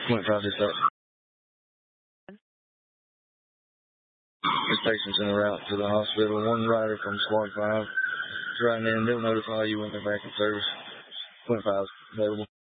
Point 5 dispatch. This patient's en route to the hospital. One rider from Squad 5 is riding in. They'll notify you when they're back in service. Point 5 available.